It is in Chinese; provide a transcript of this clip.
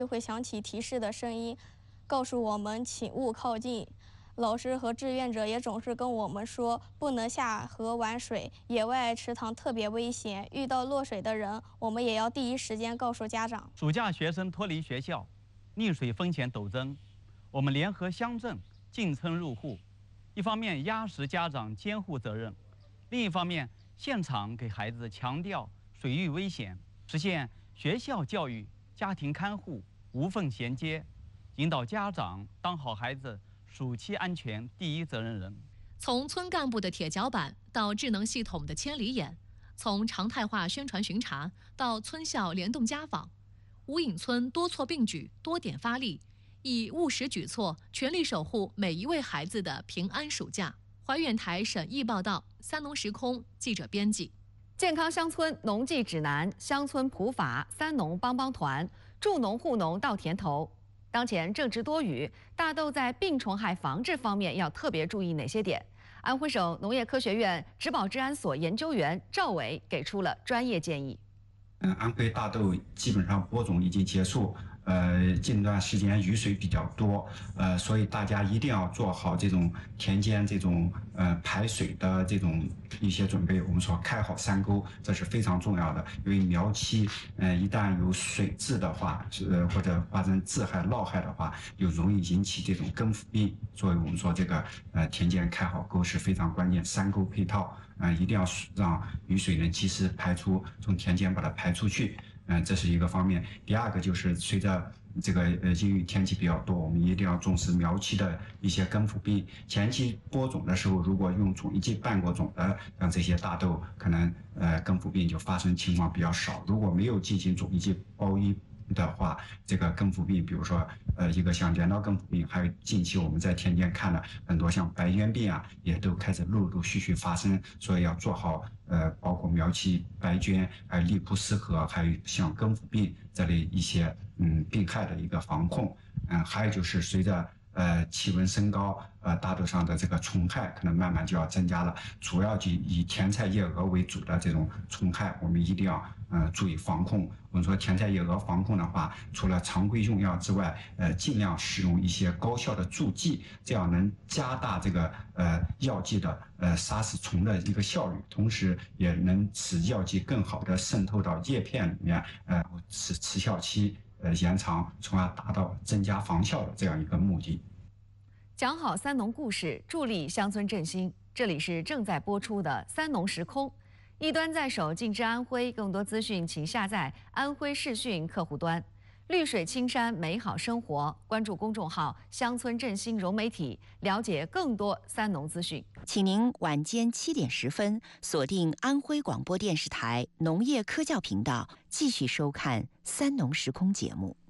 就会响起提示的声音，告诉我们请勿靠近。老师和志愿者也总是跟我们说，不能下河玩水，野外池塘特别危险，遇到落水的人，我们也要第一时间告诉家长。 暑假学生脱离学校，溺水风险陡增，我们联合乡镇进村入户，一方面压实家长监护责任，另一方面现场给孩子强调水域危险，实现学校教育、家庭看护无缝衔接，引导家长当好孩子暑期安全第一责任人。 从村干部的铁脚板到智能系统的千里眼，从常态化宣传巡查到村校联动家访，无影村多措并举、多点发力，以务实举措全力守护每一位孩子的平安暑假。怀远台省艺报道，三农时空记者编辑。 健康乡村农技指南、乡村普法、三农帮帮团，助农护农到田头。当前正值多雨，大豆在病虫害防治方面要特别注意哪些点？安徽省农业科学院植保治安所研究员赵伟给出了专业建议。 安徽大豆基本上播种已经结束，近段时间雨水比较多，所以大家一定要做好这种田间这种排水的这种一些准备。我们说开好山沟，这是非常重要的，因为苗期一旦有水质的话，或者发生治害、涝害的话，就容易引起这种根腐病。所以我们说这个田间开好沟是非常关键，山沟配套。一定要让雨水能及时排出，从田间把它排出去。这是一个方面。第二个就是随着这个阴雨天气比较多，我们一定要重视苗期的一些根腐病。前期播种的时候，如果用种一剂拌过种的，像这些大豆，可能根腐病就发生情况比较少。如果没有进行种一剂包衣的话，这个根腐病，比如说一个像镰刀根腐病，还有近期我们在田间看了很多像白绢病啊，也都开始陆陆续续发生，所以要做好包括苗期白绢，还有利扑失核，还有像根腐病这类一些病害的一个防控。还有就是随着气温升高，大豆上的这个虫害可能慢慢就要增加了，主要就以甜菜叶蛾为主的这种虫害，我们一定要注意防控。我们说甜菜叶蛾防控的话，除了常规用药之外，尽量使用一些高效的助剂，这样能加大这个药剂的杀死虫的一个效率，同时也能使药剂更好的渗透到叶片里面，使持效期延长，从而达到增加防效的这样一个目的。 讲好三农故事，助力乡村振兴。这里是正在播出的《三农时空》，一端在手，尽知安徽。更多资讯，请下载安徽视讯客户端。绿水青山，美好生活。关注公众号“乡村振兴融媒体”，了解更多三农资讯。 请您晚间7点10分锁定安徽广播电视台农业科教频道，继续收看《三农时空》节目。